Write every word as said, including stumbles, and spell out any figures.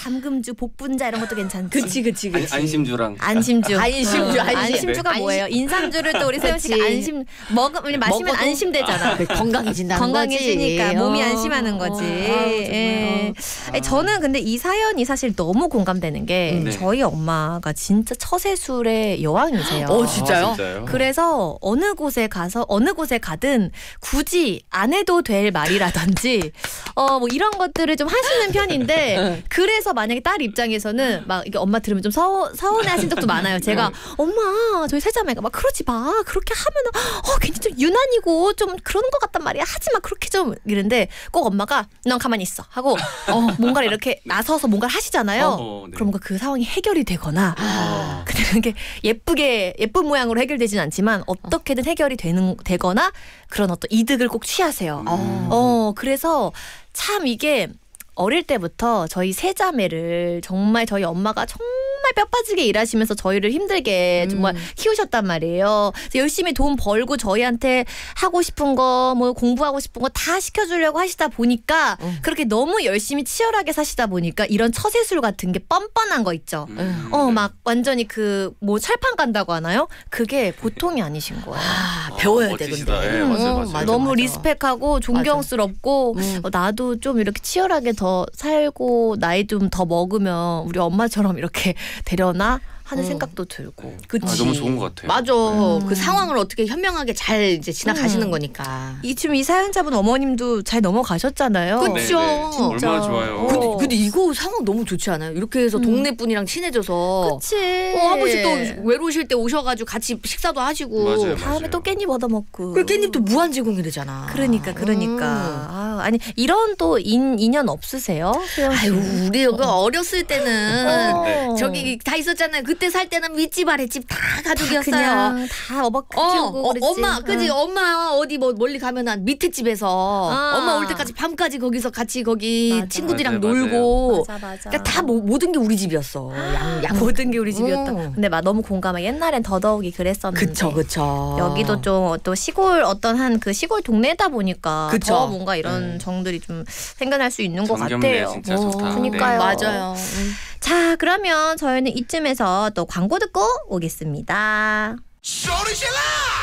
잠금주, 복분자 이런 것도 괜찮지. 그치 그치 그치. 안, 안심주랑 안심주. 안심주, 안심. 안심주가 안심. 뭐예요? 인삼주를 또 우리 세훈 씨가 그치. 안심 먹으면 마시면 먹어도 안심되잖아. 건강해진다는 건강해지니까 거지. 몸이 어. 안심하는 거지. 어. 아유, 예. 아. 아니, 저는 근데 이 사연이 사실 너무 공감되는 게 네. 저희 엄마가 진짜 처세술의 여왕이세요. 어, 진짜요? 아, 진짜요? 그래서 어느 곳에 가서 어느 곳에 가든 굳이 안 해도 될 말이라든지 어 뭐 이런 것들을 좀 하시는 편인데 그래서 만약에 딸 입장에서는 막 이게 엄마 들으면 좀 서, 서운해하신 적도 많아요. 제가 엄마 저희 세자매가 막 그러지 마 그렇게 하면은 어 괜히 좀 유난이고 좀 그러는 것 같단 말이야 하지 마 그렇게 좀 이러는데 꼭 엄마가 넌 가만히 있어 하고 어, 뭔가를 이렇게 나서서 뭔가를 하시잖아요. 어, 네. 그럼 뭔가 그 상황이 해결이 되거나 아. 근데 그게 예쁘게 예쁜 모양으로 해결되진 않지만 어떻게든 해결이 되는 되거나 그런 어떤 이득을 꼭 취하세요. 음. 어 그래서 참 이게 어릴 때부터 저희 세 자매를 정말 저희 엄마가 정말 뼈 빠지게 일하시면서 저희를 힘들게 정말 음. 키우셨단 말이에요. 그래서 열심히 돈 벌고 저희한테 하고 싶은 거, 뭐 공부하고 싶은 거 다 시켜주려고 하시다 보니까 음. 그렇게 너무 열심히 치열하게 사시다 보니까 이런 처세술 같은 게 뻔뻔한 거 있죠. 음. 어, 막 완전히 그 뭐 철판 간다고 하나요? 그게 보통이 아니신 거예요. 아, 배워야 어, 돼 멋지시다. 근데. 예, 음, 맞아요, 어, 맞아요. 맞아, 너무 맞아. 리스펙하고 존경스럽고 음. 어, 나도 좀 이렇게 치열하게 더 살고 나이 좀 더 먹으면 우리 엄마처럼 이렇게 되려나 하는 음. 생각도 들고. 그치. 아, 너무 좋은 것 같아요. 맞아. 음. 그 상황을 어떻게 현명하게 잘 이제 지나가시는 음. 거니까. 이 지금 이 사연자분 어머님도 잘 넘어가셨잖아요. 그쵸. 네, 그쵸. 네. 진짜. 얼마나 좋아요. 어. 근데, 근데 이거 상황 너무 좋지 않아요? 이렇게 해서 음. 동네 분이랑 친해져서 그치. 어, 한 번씩 또 외로우실 때 오셔가지고 같이 식사도 하시고. 맞아요. 다음에 또 깻잎 얻어먹고. 그 깻잎 또 무한 제공이 되잖아. 그러니까 그러니까. 음. 아, 아니 이런 또 인, 인연 없으세요? 세영 씨? 아유 우리 여기 어렸을 때는 어. 저기 다 있었잖아요. 그때 살 때는 윗집 아랫집 다 다 가족이었어요. 그냥 다 어박 어, 키우고 어, 그랬지. 엄마, 그지? 응. 엄마 어디 뭐 멀리 가면은 밑에 집에서 아. 엄마 올 때까지 밤까지 거기서 같이 거기 맞아. 친구들이랑 맞아요, 놀고. 맞아 맞아. 그러니까 다 모, 모든 게 우리 집이었어. 양, 양 모든 게 우리 집이었다. 음. 근데 막 너무 공감해. 옛날엔 더더욱이 그랬었는데. 그쵸, 그쵸. 여기도 좀 또 시골 어떤 한 그 시골 동네다 보니까 그쵸. 더 뭔가 이런 네. 정들이 좀 생겨날 수 있는 것 정겹네요, 같아요. 진짜 어, 좋다. 그니까요. 맞아요. 음. 자, 그러면 저희는 이쯤에서 또 광고 듣고 오겠습니다. 소리 질러!